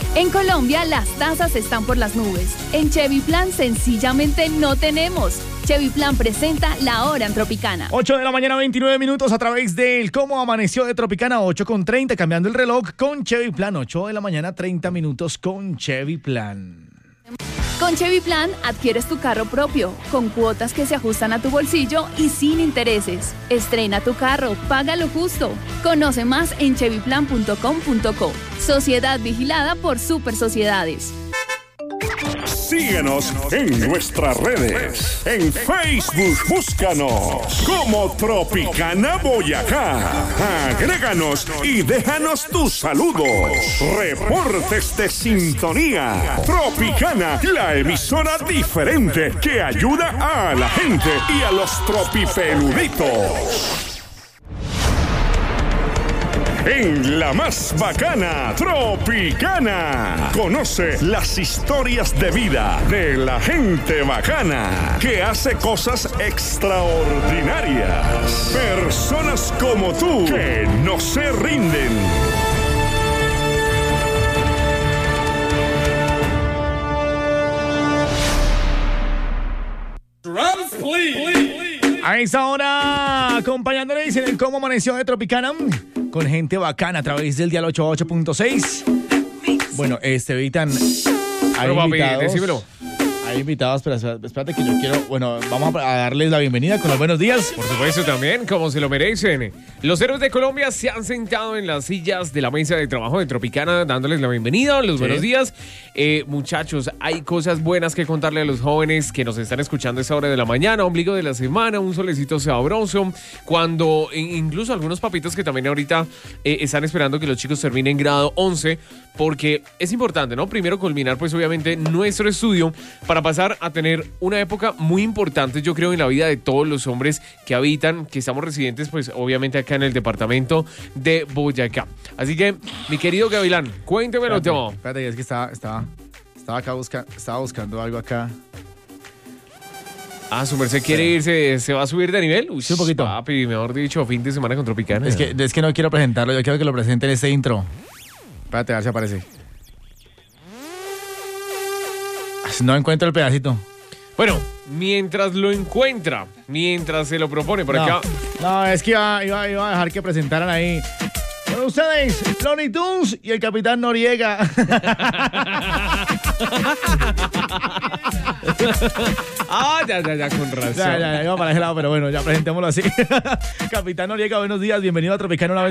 En Colombia, las tasas están por las nubes. En Chevy Plan, sencillamente no tenemos. Chevy Plan presenta La Hora en Tropicana. 8 de la mañana, 29 minutos a través del Cómo Amaneció de Tropicana, 8:30, cambiando el reloj con Chevy Plan. 8 de la mañana, 30 minutos con Chevy Plan. Con Chevy Plan adquieres tu carro propio, con cuotas que se ajustan a tu bolsillo y sin intereses. Estrena tu carro, paga lo justo. Conoce más en chevyplan.com.co. Sociedad vigilada por Super Sociedades. Síguenos en nuestras redes. En Facebook, búscanos como Tropicana Boyacá. Agréganos y déjanos tus saludos. Reportes de sintonía. Tropicana, la emisora diferente que ayuda a la gente y a los tropipeluditos. En la más bacana, Tropicana. Conoce las historias de vida de la gente bacana que hace cosas extraordinarias. Personas como tú que no se rinden. Drums, please. A esta hora, acompañándoles en el Cómo Amaneció de Tropicana, con gente bacana a través del dial 88.6. Bueno, Evitan, hay invitados. Decímelo. Hay invitados, pero espérate que yo quiero... Bueno, vamos a darles la bienvenida con los buenos días. Por supuesto también, como se lo merecen. Los héroes de Colombia se han sentado en las sillas de la mesa de trabajo de Tropicana, dándoles la bienvenida, los buenos días. Muchachos, hay cosas buenas que contarle a los jóvenes que nos están escuchando a esta hora de la mañana, ombligo de la semana, un solecito sabroso, cuando incluso algunos papitos que también ahorita están esperando que los chicos terminen grado 11, porque es importante, ¿no? Primero culminar, pues obviamente, nuestro estudio para pasar a tener una época muy importante, yo creo, en la vida de todos los hombres que habitan, que estamos residentes, pues obviamente acá en el departamento de Boyacá. Así que, mi querido Gavilán, cuéntemelo todo. Espérate, es que estaba acá buscando algo acá. Ah, su merced quiere irse, ¿se va a subir de nivel? Uy, sí, un poquito. Papi, mejor dicho, fin de semana con Tropicana. Es que no quiero presentarlo, yo quiero que lo presente en este intro. Espérate, a ver si aparece. No encuentro el pedacito. Bueno, mientras lo encuentra, mientras se lo propone por acá. No, es que iba a dejar que presentaran ahí. Con ustedes, Looney Tunes y el Capitán Noriega. Ya, con razón. Ya, iba para ese lado, pero bueno, ya presentémoslo así. Capitán Noriega, buenos días, bienvenido a Tropicana una vez.